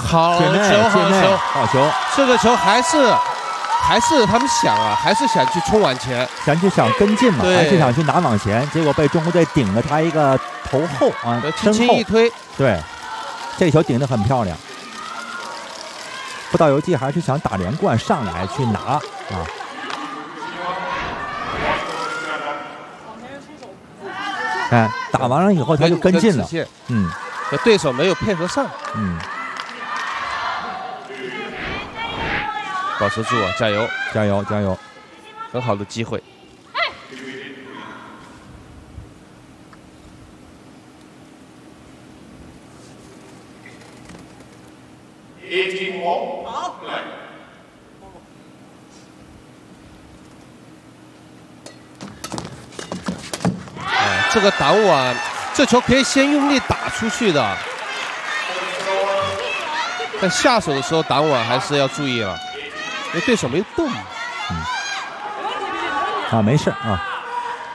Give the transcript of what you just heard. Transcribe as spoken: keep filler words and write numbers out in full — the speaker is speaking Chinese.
好球，好球， 好球！ 这个球还是还是他们想啊，还是想去冲往前， 想去想跟进嘛，还是想去拿往前，结果被中国队顶了他一个头后啊，身后一推， 对，这球顶得很漂亮。不到游记还是想打连贯上来去拿啊。看打完了以后他就跟进了，嗯， 对手没有配合上， 嗯， 保持住啊，加油， 加油，加油， 很好的机会。 好。 哎，这个挡网，这球可以先用力打出去的，但下手的时候挡网还是要注意了，因为对手没有动。 嗯。啊，没事啊。